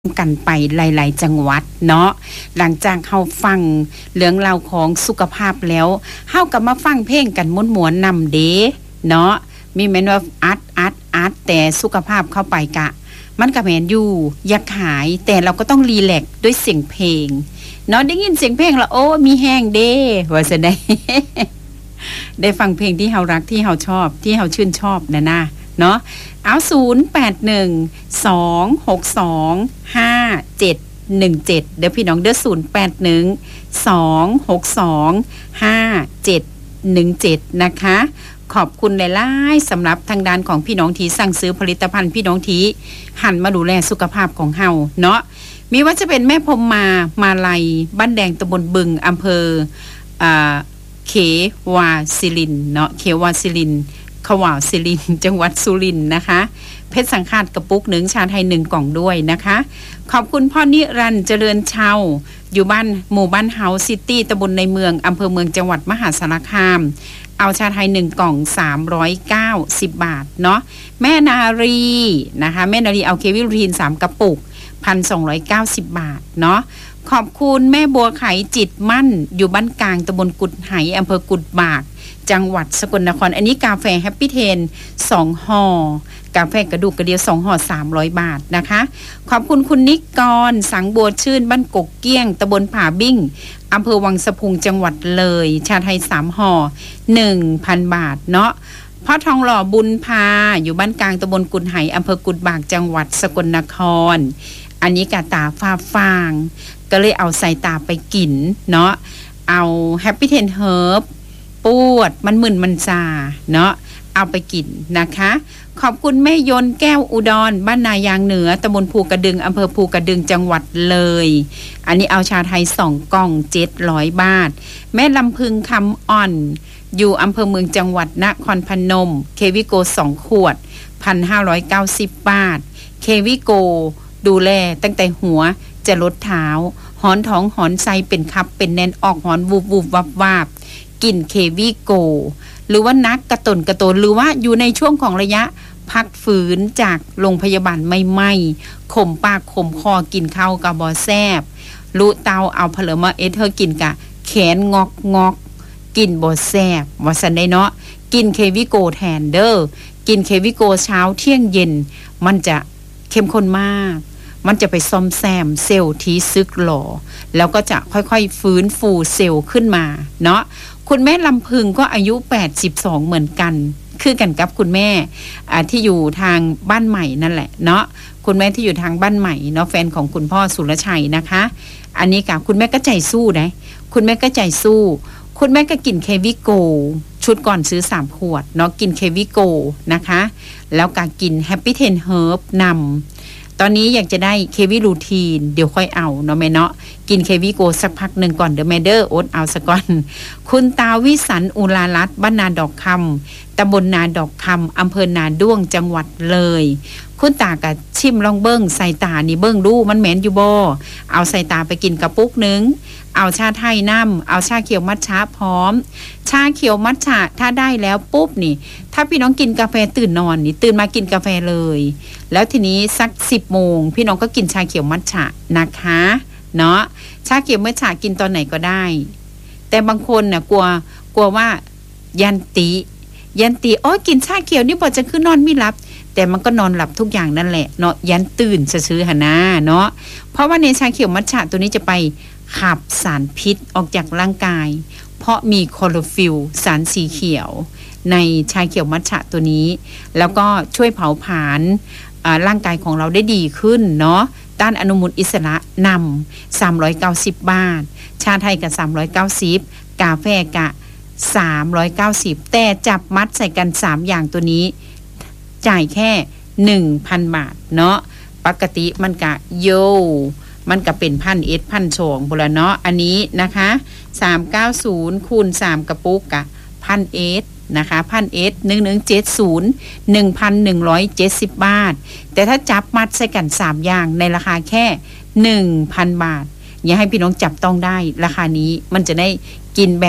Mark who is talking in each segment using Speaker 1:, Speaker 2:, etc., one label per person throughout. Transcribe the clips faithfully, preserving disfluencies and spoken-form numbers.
Speaker 1: กันไปหลายๆจังหวัดเนาะหลังจากเฮาฟังเรื่องราวของสุขภาพแล้วเฮาก็มาฟังเพลงกันม่วนๆนำเด้เนาะมีแม่นว่าอัดอัดอัดแต่สุขภาพเข้าไปกะมันก็แม่นอยู่อยากหายแต่เราก็ต้องรีแลกซ์ด้วยเสียงเพลงเนาะได้ยินเสียงเพลงแล้วโอ้มีแห้งเด้ว่าซะได้ ได้ฟังเพลงที่เฮารักที่เฮาชอบที่เฮาชื่นชอบนะนะเนาะเอาศูนย์ แปด หนึ่ง สอง หก สอง ห้า เจ็ด หนึ่ง เจ็ดเดี๋ยวพี่น้องเด้อศูนย์ แปด หนึ่ง สอง หก สอง ห้า เจ็ด หนึ่ง เจ็ดนะคะขอบคุณหลายๆสำหรับทางด้านของพี่น้องที่สั่งซื้อผลิตภัณฑ์พี่น้องที่หันมาดูแลสุขภาพของเฮาเนาะมีว่าจะเป็นแม่พรมมามาลัยบ้านแดงตำบลบึงอำเภออ่าเขวาสิรินเนาะเขวาสิรินขวาวสิรินจังหวัดสุรินทร์นะคะเพชรสังฆาตกระปุกหนึ่งชาไทยหนึ่งกล่องด้วยนะคะขอบคุณพ่อนิรันดร์เจริญเชาอยู่บ้านหมู่บ้านเฮาซิตี้ตำบลในเมืองอำเภอเมืองจังหวัดมหาสารคามเอาชาไทยหนึ่งกล่องสามร้อยเก้าสิบบาทเนาะแม่นารีนะคะแม่นารีเอาเควิลทีนสามกระปุก หนึ่งพันสองร้อยเก้าสิบ บาทเนาะขอบคุณแม่บัวไขจิตมั่นอยู่บ้านกลางตำบลกุดไหอำเภอกุดบากจังหวัดสกลนครอันนี้กาแฟแฮปปี้เทนสองห่อกาแฟกระดูกกระเดียวสองห่อสามร้อยบาทนะคะขอบคุณคุณนิกกรสังบัวชื่นบ้านกกเกี้ยงตำบลผาบิ้งอำเภอวังสะพุงจังหวัดเลยชาไทยสามห่อ หนึ่งพัน บาทเนาะพ่อทองหล่อบุญพาอยู่บ้านกลางตำบลกุดไหอำเภอกุดบากจังหวัดสกลนครอันนี้กาตาฟ้าฟางก็เลยเอาใส่ตาไปกินเนาะเอาแฮปปี้เทนเฮิร์บปวดมันมึนมันซาเนาะเอาไปกินนะคะขอบคุณแม่ยนต์แก้วอุดรบ้านนายางเหนือตำบลภูกระดึงอำเภอภูกระดึงจังหวัดเลยอันนี้เอาชาไทยสองกล่องเจ็ดร้อยบาทแม่ลำพึงคำอ่อนอยู่อำเภอเมืองจังหวัดนครพนมเควิโกสองขวด หนึ่งพันห้าร้อยเก้าสิบ บาทเควิโกดูแลตั้งแต่หัวจะลดเท้าหอนท้องหอนไส้เป็นคับเป็นแน่นออกหอนวูบวูบวับวาบกินเควิโกหรือว่านักกระตนกระตนหรือว่าอยู่ในช่วงของระยะพักฝืนจากโรงพยาบาลไม่ไม่ข่มปากข่มคอกินข้าวกับบอแซบลุเตาเอาผลไม้เอเธอร์กินกะแขนงอกงอกกินบอแซบว่าสันได้เนาะกินเควิโกแทนเดอร์กินเควิโกเช้าเที่ยงเย็นมันจะเข้มข้นมากมันจะไปซ่อมแซมเซลล์ที่ซึกหล่อแล้วก็จะค่อยๆฟื้นฟูเซลล์ขึ้นมาเนาะคุณแม่ลำพึงก็อายุแปดสิบสองเหมือนกันคือกันกับคุณแม่อ่าที่อยู่ทางบ้านใหม่นั่นแหละเนาะคุณแม่ที่อยู่ทางบ้านใหม่เนาะแฟนของคุณพ่อสุรชัยนะคะอันนี้กับคุณแม่ก็ใจสู้นะคุณแม่ก็ใจสู้คุณแม่ก็กินเควิโกชุดก่อนซื้อสามขวดเนาะกินเควิโกนะคะแล้วก็กินแฮปปี้เทนเฮิร์บนำตอนนี้อยากจะได้เควิรูทีนเดี๋ยวค่อยเอาเนาะแม่เนาะกินเควิโกสักพักหนึ่งก่อนเดี๋ยวแม่เดอร์โอ๊ตเอาสักก่อนคุณตาวิสันอุลารัตน์บ้านนาดอกคำตำบลนาดอกคำอำเภอนาด้วงจังหวัดเลยคุณตากับชิมลองเบิ้งใส่ตานี่เบิ้งดูมันแหมนอยู่บ่เอาใส่ตาไปกินกระปุกนึงเอาชาไทยน้ำเอาชาเขียวมัทฉะพร้อมชาเขียวมัทฉะถ้าได้แล้วปุ๊บนี่ถ้าพี่น้องกินกาแฟตื่นนอนนี่ตื่นมากินกาแฟเลยแล้วทีนี้สักสิบโมงพี่น้องก็กินชาเขียวมัทฉะนะคะเนาะชาเขียวมัทฉะกินตอนไหนก็ได้แต่บางคนน่ะกลัวกลัวว่ายันติยันติโอ้กินชาเขียวนี่บ่จะคือนอนไม่หลับแต่มันก็นอนหลับทุกอย่างนั่นแหละเนาะยันตื่นซื่อๆหะนะเนาะเพราะว่าในชาเขียวมัทฉะตัวนี้จะไปขับสารพิษออกจากร่างกายเพราะมีคลอโรฟิลสารสีเขียวในชาเขียวมัทฉะตัวนี้แล้วก็ช่วยเผาผลาญร่างกายของเราได้ดีขึ้นเนาะต้านอนุมูลอิสระนำสามร้อยเก้าสิบบาทชาไทยกับสามร้อยเก้าสิบกาแฟกะสามร้อยเก้าสิบแต่จับมัดใส่กันสามอย่างตัวนี้จ่ายแค่ หนึ่งพัน บาทเนาะปกติมันกะโยมันก็เป็นพันเอ็ดพันสองบุรเนาะอันนี้นะคะสามร้อยเก้าสิบคูณสามกระปุกกะพันเอ็ดนะคะพันเอ็ดหนึ่งหนึ่งเจ็ดศูนย์ หนึ่งพันหนึ่งร้อยเจ็ดสิบบาทแต่ถ้าจับมัดใส่กันสามอย่างในราคาแค่ หนึ่งพัน บาทอย่าให้พี่น้องจับต้องได้ราคานี้มันจะได้กินแบบ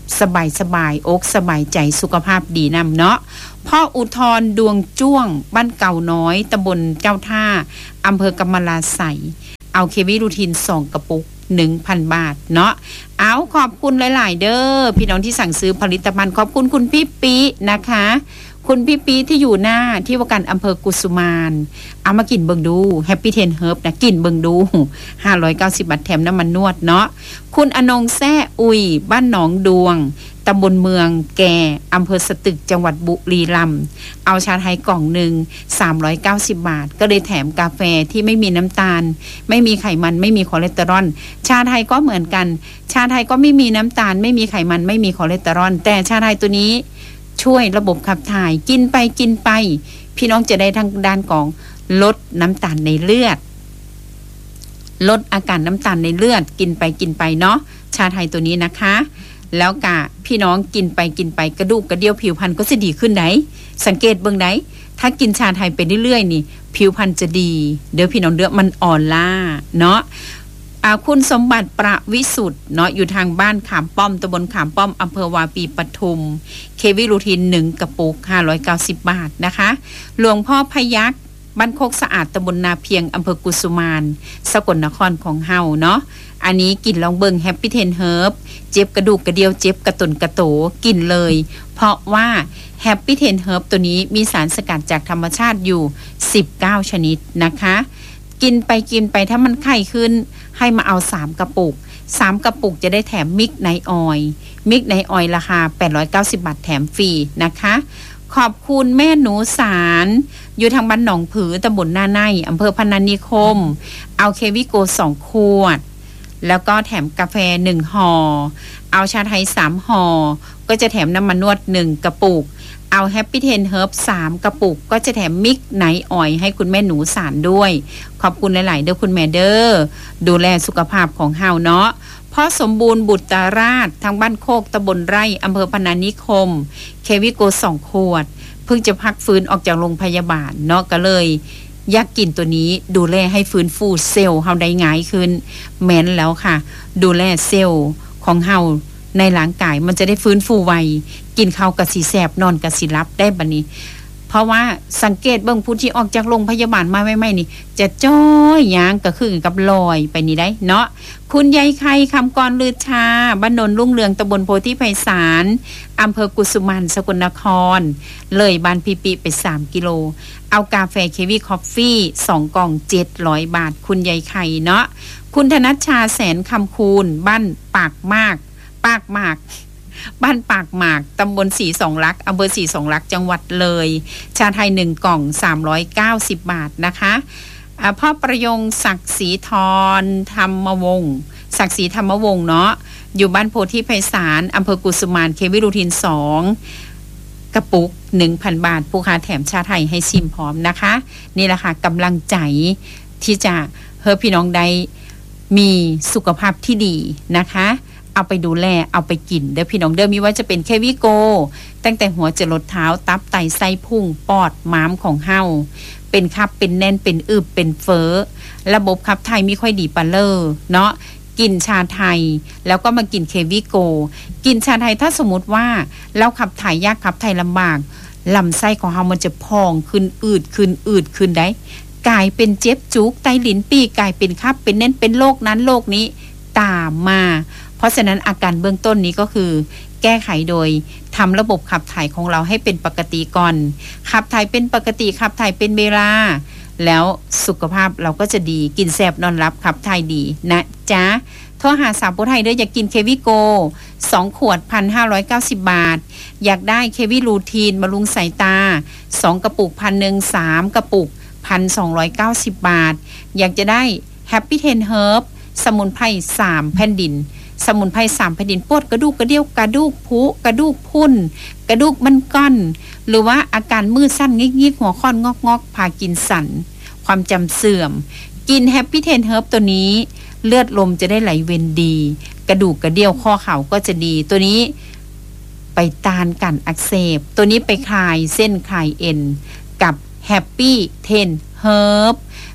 Speaker 1: สบายสบายอกสบายใจสุขภาพดีนำเนาะพ่ออุทธรดวงจ้วงบ้านเก่าน้อยตำบลเจ้าท่าอำเภอกำมะลาไสเอาเควิรูทินสองกระปุก หนึ่งพัน บาทเนาะเอาขอบคุณหลายๆเด้อพี่น้องที่สั่งซื้อผลิตภัณฑ์ขอบคุณคุณพี่ปีนะคะคุณพี่ปีที่อยู่หน้าที่ว่าการอำเภอกุสุมานเอามากินเบิ่งดูแฮปปี้เทนเฮิร์บนะกินเบิ่งดูห้าร้อยเก้าสิบบาทแถมน้ำมันนวดเนาะคุณอนงแซ่อุยบ้านหนองดวงตำบลเมืองแก่อำเภอสตึกจังหวัดบุรีรัมย์เอาชาไทยกล่องหนึ่งสามร้อยเก้าสิบบาทก็เลยแถมกาแฟที่ไม่มีน้ำตาลไม่มีไขมันไม่มีคอเลสเตอรอลชาไทยก็เหมือนกันชาไทยก็ไม่มีน้ำตาลไม่มีไขมันไม่มีคอเลสเตอรอลแต่ชาไทยตัวนี้ช่วยระบบขับถ่ายกินไปกินไปพี่น้องจะได้ทางด้านของลดน้ำตาลในเลือดลดอาการน้ำตาลในเลือดกินไปกินไปเนาะชาไทยตัวนี้นะคะแล้วกะพี่น้องกินไปกินไปกระดูกกระเดี่ยวผิวพรรณก็จะดีขึ้นไหนสังเกตเบิ่งไหนถ้ากินชาไทยไปเรื่อยๆนี่ผิวพรรณจะดีเดี๋ยวพี่น้องเด้อมันอ่อนล้าเนาะคุณสมบัติประวิสุทธ์เนาะอยู่ทางบ้านขามป้อมตำบลขามป้อมอำเภอวาปีปทุมเควิรูทินหนึ่งกระปุกห้าร้อยเก้าสิบบาทนะคะหลวงพ่อพยัคฆ์บ้านโคกสะอาดตำบลนาเพียงอำเภอกุสุมานสกลนครของเฮาเนาะอันนี้กินลองเบิงแฮปปี้เทนเฮิร์บเจ็บกระดูกกระเดียวเจ็บกระตุนกระโตกินเลยเพราะว่าแฮปปี้เทนเฮิร์บตัวนี้มีสารสกัดจากธรรมชาติอยู่สิบเก้าชนิดนะคะกินไปกินไปถ้ามันไข้ขึ้นให้มาเอาสามกระปุกสามกระปุกจะได้แถมมิกไนออยล์มิกไนออยล์ราคาแปดร้อยเก้าสิบบาทแถมฟรีนะคะขอบคุณแม่หนูสารอยู่ทางบ้านหนองผือตำบลนาในอำเภอพนัสนิคมเอาเควิโกสองขวดแล้วก็แถมกาแฟหนึ่งห่อเอาชาไทยสามห่อก็จะแถมน้ำมันนวดหนึ่งกระปุกเอาแฮปปี้เทนเฮิร์บสามกระปุกก็จะแถมมิกไนออยล์ให้คุณแม่หนูสารด้วยขอบคุณหลายๆเด้อคุณแม่เด้อดูแลสุขภาพของเฮาเนาะพ่อสมบูรณ์บุตรราชทางบ้านโคกตำบลไร่อำเภอพนัสนิคมเควิโกสองขวดเพิ่งจะพักฟื้นออกจากโรงพยาบาลเนาะก็เลยอยากกินตัวนี้ดูแลให้ฟื้นฟูเซลล์เฮาได้ง่ายขึ้นแม้นแล้วค่ะดูแลเซลล์ของเฮาในร่างกายมันจะได้ฟื้นฟูไวกินข้าวกะสิแสบนอนกะสิรับได้บัดนี้เพราะว่าสังเกตเบิ่งผู้ที่ออกจากโรงพยาบาลมาใหม่ๆนี่จะจ้อยยางก็คือกับลอยไปนี่ได้เนาะคุณยายไข่คำกรลือชาบ้านนนรุ่งเรืองตำบลโพธิไพศาลอำเภอกุสุมานสกลนครเลยบ้านพี่ปิไปสามกิโลเอากาแฟเควีคอฟฟี่สองกล่องเจ็ดร้อยบาทคุณยายไข่เนาะคุณธนัชชาแสนคำคูณบ้านปากมากปากมากบ้านปากหมากตำบลสีสองลักษณ์อำเภอสีสองลักษณ์จังหวัดเลยชาไทยหนึ่งกล่องสามร้อยเก้าสิบบาทนะคะพ่อประยงศักดิ์ศรีธรธรรมวงศ์ศักดิ์ศรีธรรมวงศ์เนาะอยู่บ้านโพธิไพศาลอำเภอกุสุมานเควิรูทินสองกระปุก หนึ่งพัน บาทผู้ค้าแถมชาไทยให้ชิมพร้อมนะคะนี่แหละค่ะกำลังใจที่จะเฮอพี่น้องได้มีสุขภาพที่ดีนะคะเอาไปดูแลเอาไปกินเด้อพี่น้องเด้อมีว่าจะเป็นเควิโกตั้งแต่หัวจรดเท้าตับไตไส้พุงปอดม้ามของเฮาเป็นคับเป็นแน่นเป็นอึบเป็นเฟ้อระบบขับถ่ายมีค่อยดีปานเลอเนาะกินชาไทยแล้วก็มากินเควิโกกินชาไทยถ้าสมมติว่าเราขับถ่ายยากขับถ่ายลำบากลำไส้ของเฮามันจะพองขึ้นอืดขึ้นอืดขึ้นได้กลายเป็นเจ็บจุกไตลิ้นปีกลายเป็นคับเป็นแน่นเป็นโรคนั้นโรคนี้ตามมาเพราะฉะนั้นอาการเบื้องต้นนี้ก็คือแก้ไขโดยทำระบบขับถ่ายของเราให้เป็นปกติก่อนขับถ่ายเป็นปกติขับถ่ายเป็นเวลาแล้วสุขภาพเราก็จะดีกินแซ่บนอนรับขับถ่ายดีนะจ๊ะโทรหาสาวผู้ไทยเด้ออยากกินเควิโกสองขวด หนึ่งพันห้าร้อยเก้าสิบบาทอยากได้เควิรูทีนบำรุงสายตาสองกระปุก หนึ่งพัน สามกระปุก หนึ่งพันสองร้อยเก้าสิบบาทอยากจะได้แฮปปี้เทนเฮิร์บสมุนไพรสามแผ่นดินสมุนไพรสามแผ่นดินปวดกระดูกกระเดี่ยวกระดูกพุกระดูกพุ่นกระดูกมันก้อนหรือว่าอาการมือสั้นงิกๆหัวค่อนงอกๆพากินสันความจำเสื่อมกินแฮปปี้เทนเฮิร์บตัวนี้เลือดลมจะได้ไหลเวียนดีกระดูกกระเดี่ยวข้อเข่าก็จะดีตัวนี้ไปต้านการอักเสบตัวนี้ไปคลายเส้นคลายเอ็นกับแฮปปี้เทนเฮิร์บ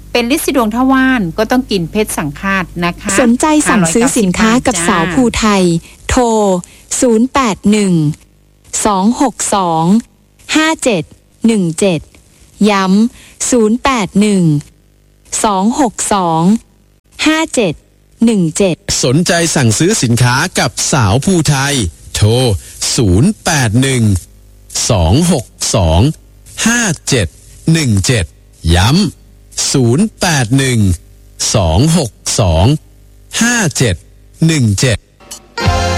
Speaker 1: เป็นลิซิดวงทวารก็ต้องกินเพชรสังฆาตนะคะ
Speaker 2: สนใจสั่งซื้อสินค้ากับสาวภูไทยโทรศูนย์ แปด หนึ่ง สอง หก สอง ห้า เจ็ด หนึ่ง เจ็ดย้ำศูนย์ แปด หนึ่ง สอง หก สอง ห้า เจ็ด หนึ่ง เจ็ด
Speaker 3: สนใจสั่งซื้อสินค้ากับสาวภูไทยโทรศูนย์ แปด หนึ่ง สอง หก สอง ห้า เจ็ด หนึ่ง เจ็ดย้ำศูนย์ แปด หนึ่ง สอง หก สอง ห้า เจ็ด หนึ่ง เจ็ด